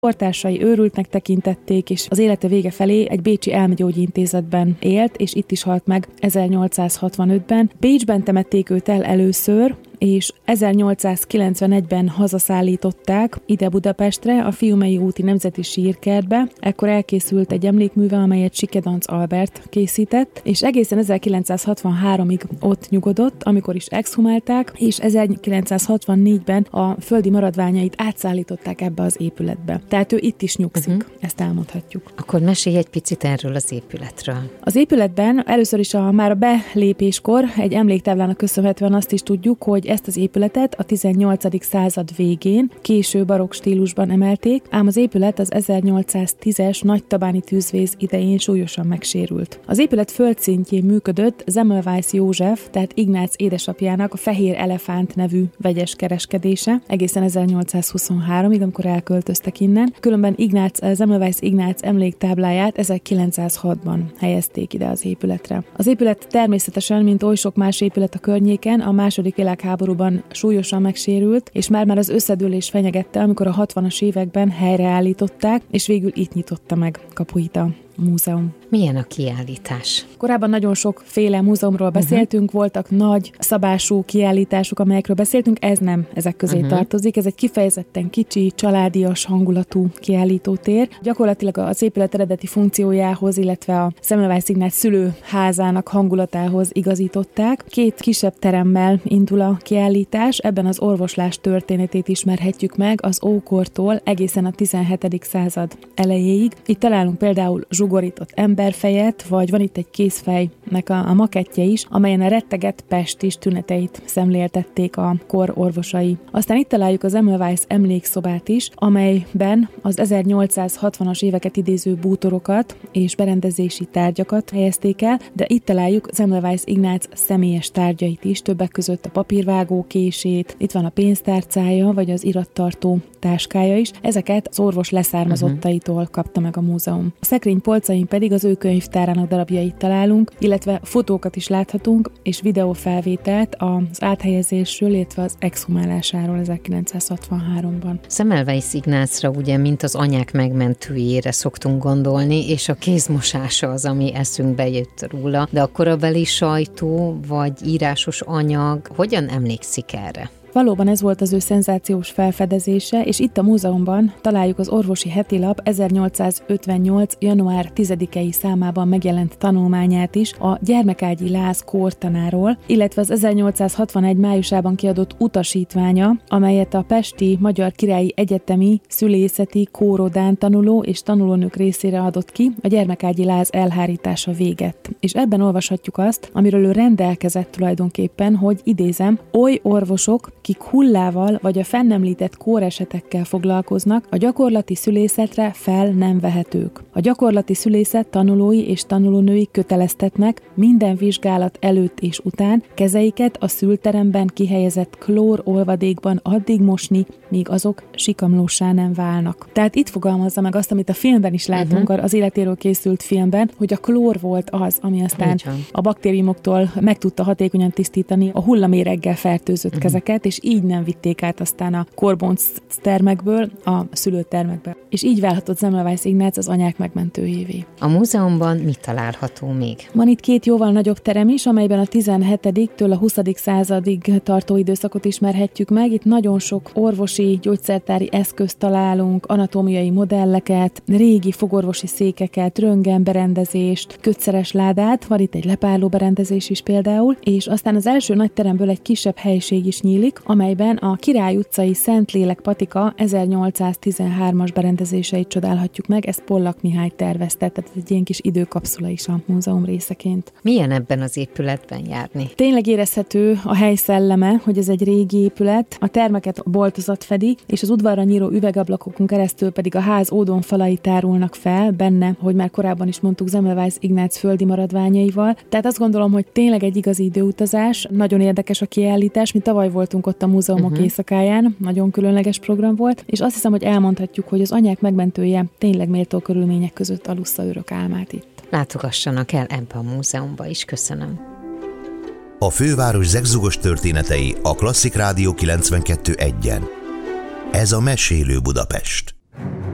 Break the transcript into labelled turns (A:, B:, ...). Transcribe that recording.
A: Kortársai őrültnek tekintették, és az élete vége felé egy bécsi elmegyógyintézetben élt, és itt is halt meg 1865-ben. Bécsben temették őt el először, és 1891-ben hazaszállították ide Budapestre, a Fiumei úti Nemzeti Sírkertbe. Ekkor elkészült egy emlékműve, amelyet Sikedanc Albert készített, és egészen 1963-ig ott nyugodott, amikor is exhumálták, és 1964-ben a földi maradványait átszállították ebbe az épületbe. Tehát ő itt is nyugszik, ezt elmondhatjuk.
B: Akkor mesélj egy picit erről az épületről.
A: Az épületben először is már a belépéskor egy emléktáblának köszönhetően azt is tudjuk, hogy ezt az épületet a 18. század végén késő barokk stílusban emelték, ám az épület az 1810-es nagytabáni tűzvész idején súlyosan megsérült. Az épület földszintjén működött Semmelweis József, tehát Ignác édesapjának a Fehér Elefánt nevű vegyes kereskedése, egészen 1823-ig, amikor elköltöztek innen. Különben Semmelweis Ignác emléktábláját 1906-ban helyezték ide az épületre. Az épület természetesen, mint oly sok más épület a környéken, a II. Világháborúban súlyosan megsérült, és már az összedőlés fenyegette, amikor a 60-as években helyreállították, és végül itt nyitotta meg kapuit a múzeum.
B: Milyen a kiállítás?
A: Korábban nagyon sokféle múzeumról beszéltünk, voltak nagy szabású kiállítások, amelyekről beszéltünk, ez nem ezek közé tartozik. Ez egy kifejezetten kicsi, családias hangulatú kiállítótér. Gyakorlatilag az épület eredeti funkciójához, illetve a Semmelweis Ignác szülőházának hangulatához igazították. 2 kisebb teremmel indul a kiállítás, ebben az orvoslás történetét ismerhetjük meg az ókortól egészen a 17. század elejéig. Itt találunk például zsugorított emberfejet, vagy van itt egy kézfejnek a makettje is, amelyen a rettegett pestis tüneteit szemléltették a kor orvosai. Aztán itt találjuk az Semmelweis emlékszobát is, amelyben az 1860-as éveket idéző bútorokat és berendezési tárgyakat helyezték el, de itt találjuk Semmelweis Ignác személyes tárgyait is, többek között a papírvágó kését, itt van a pénztárcája, vagy az irattartó táskája is. Ezeket az orvos leszármazottaitól kapta meg a múzeum. A szekrény polcain pedig az ő könyvtárának darabjait találunk, illetve fotókat is láthatunk, és videófelvételt az áthelyezésről, illetve az exhumálásáról 1963-ban.
B: Semmelweis Ignácra ugye, mint az anyák megmentőjére szoktunk gondolni, és a kézmosása az, ami eszünkbe jött róla, de a korabeli sajtó vagy írásos anyag hogyan emlékszik erre?
A: Valóban ez volt az ő szenzációs felfedezése, és itt a múzeumban találjuk az Orvosi Hetilap 1858. január 10-i számában megjelent tanulmányát is a Gyermekágyi Láz kórtanáról, illetve az 1861. májusában kiadott utasítványa, amelyet a Pesti Magyar Királyi Egyetemi Szülészeti Kórodán tanuló és tanulónők részére adott ki, a Gyermekágyi Láz elhárítása végett. És ebben olvashatjuk azt, amiről ő rendelkezett tulajdonképpen, hogy idézem, oly orvosok, kik hullával vagy a fennemlített kóresetekkel foglalkoznak, a gyakorlati szülészetre fel nem vehetők. A gyakorlati szülészet tanulói és tanulónői köteleztetnek minden vizsgálat előtt és után kezeiket a szülteremben kihelyezett klórolvadékban addig mosni, míg azok sikamlóssá nem válnak. Tehát itt fogalmazza meg azt, amit a filmben is látunk, az életéről készült filmben, hogy a klór volt az, ami aztán a baktériumoktól meg tudta hatékonyan tisztítani a hullaméreggel fertőzött kezeket, és így nem vitték át aztán a korbonc termekből a szülőtermekbe. És így válhatott Semmelweis Ignác az anyák megmentőjévé.
B: A múzeumban mit található még?
A: Van itt 2 jóval nagyobb terem is, amelyben a 17-től a 20. századig tartó időszakot ismerhetjük meg. Itt nagyon sok orvosi, gyógyszertári eszközt találunk, anatómiai modelleket, régi fogorvosi székeket, röntgenberendezést, kötszeres ládát, van itt egy lepárló berendezés is például, és aztán az első nagy teremből egy kisebb helység is nyílik, amelyben a Király utcai Szentlélek patika 1813-as berendezéseit csodálhatjuk meg, ezt Pollak Mihály tervezte, tehát egy ilyen kis időkapszula is a múzeum részeként.
B: Milyen ebben az épületben járni?
A: Tényleg érezhető a hely szelleme, hogy ez egy régi épület, a termeket a boltozat fedi, és az udvarra nyíló üvegablakokon keresztül pedig a ház ódonfalai tárulnak fel, benne, hogy már korábban is mondtuk, Semmelweis Ignác földi maradványaival. Tehát azt gondolom, hogy tényleg egy igazi időutazás, nagyon érdekes a kiállítás, mi tavaly voltunk ott a múzeumok éjszakáján, nagyon különleges program volt, és azt hiszem, hogy elmondhatjuk, hogy az anyák megmentője tényleg méltó körülmények között alussza örök álmát itt.
B: Látogassanak el ebbe a múzeumba is, köszönöm.
C: A főváros zegzugos történetei a Klasszik Rádió 92.1-en. Ez a Mesélő Budapest.